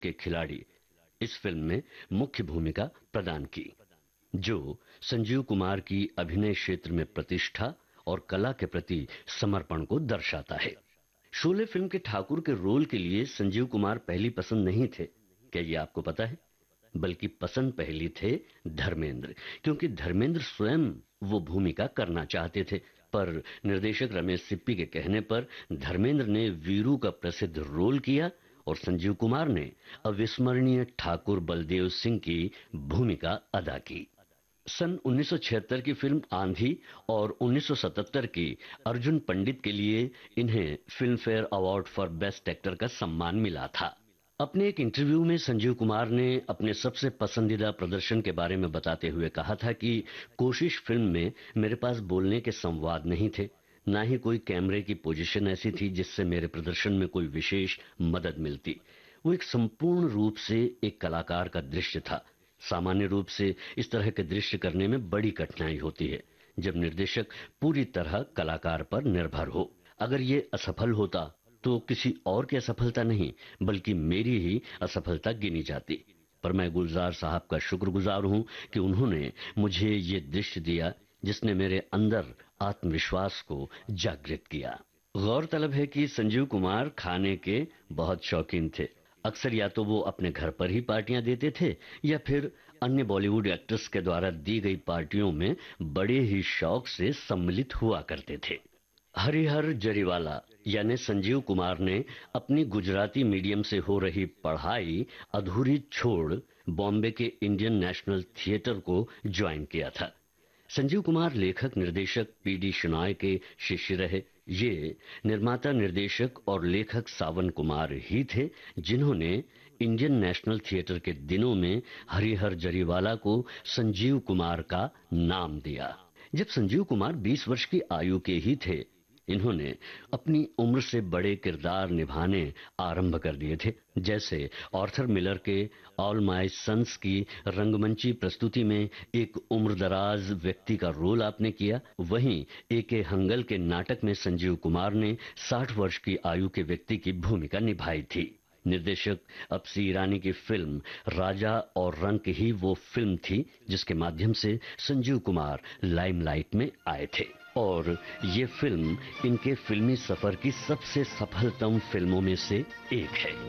के खिलाड़ी इस फिल्म में मुख्य भूमिका प्रदान की, जो संजीव कुमार की अभिनय क्षेत्र में प्रतिष्ठा और कला के प्रति समर्पण को दर्शाता है। शोले फिल्म के ठाकुर के रोल के लिए संजीव कुमार पहली पसंद नहीं थे, क्या ये आपको पता है? बल्कि पसंद पहली थे धर्मेंद्र, क्योंकि धर्मेंद्र स्वयं वो भूमिका करना चाहते थे। पर निर्देशक रमेश सिप्पी के कहने पर धर्मेंद्र ने वीरू का प्रसिद्ध रोल किया और संजीव कुमार ने अविस्मरणीय ठाकुर बलदेव सिंह की भूमिका अदा की। सन 1976 की फिल्म आंधी और 1977 की अर्जुन पंडित के लिए इन्हें film fair award for best actor का सम्मान मिला था। अपने एक इंटरव्यू में संजीव कुमार ने अपने सबसे पसंदीदा प्रदर्शन के बारे में बताते हुए कहा था कि कोशिश फिल्म में मेरे पास बोलने के संवाद नहीं थे, ना ही कोई कैमरे की पोजीशन ऐसी थी जिससे मेरे प्रदर्शन में कोई विशेष मदद मिलती। वो एक संपूर्ण रूप से एक कलाकार का दृश्य था। सामान्य रूप से इस तरह के दृश्य करने में बड़ी कठिनाई होती है जब निर्देशक पूरी तरह कलाकार पर निर्भर हो। अगर ये असफल होता तो किसी और की असफलता नहीं बल्कि मेरी ही असफलता गिनी जाती। पर मैं गुलजार साहब का शुक्रगुजार हूं कि उन्होंने मुझे ये दृश्य दिया जिसने मेरे अंदर आत्मविश्वास को जागृत किया। गौरतलब है कि संजीव कुमार खाने के बहुत शौकीन थे। अक्सर या तो वो अपने घर पर ही पार्टियां देते थे या फिर अन्य बॉलीवुड एक्ट्रेस के द्वारा दी गई पार्टियों में बड़े ही शौक से सम्मिलित हुआ करते थे। हरिहर जरीवाला यानी संजीव कुमार ने अपनी गुजराती मीडियम से हो रही पढ़ाई अधूरी छोड़ बॉम्बे के इंडियन नेशनल थिएटर को ज्वाइन किया था। संजीव कुमार लेखक निर्देशक पीडी शेनॉय के शिष्य रहे। ये निर्माता निर्देशक और लेखक सावन कुमार ही थे जिन्होंने इंडियन नेशनल थिएटर के दिनों में हरिहर जरीवाला को संजीव कुमार का नाम दिया। जब संजीव कुमार 20 वर्ष की आयु के ही थे, इन्होंने अपनी उम्र से बड़े किरदार निभाने आरंभ कर दिए थे। जैसे आर्थर मिलर के ऑल माय सन्स की रंगमंची प्रस्तुति में एक उम्रदराज व्यक्ति का रोल आपने किया, वहीं ए.के. हंगल के नाटक में संजीव कुमार ने 60 वर्ष की आयु के व्यक्ति की भूमिका निभाई थी। निर्देशक अपसी ईरानी की फिल्म राजा और रंक ही वो फिल्म थी जिसके माध्यम से संजीव कुमार लाइमलाइट में आए थे और ये फिल्म इनके फिल्मी सफर की सबसे सफलतम फिल्मों में से एक है।